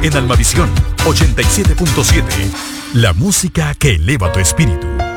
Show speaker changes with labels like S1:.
S1: En Almavisión 87.7. La música que eleva tu espíritu.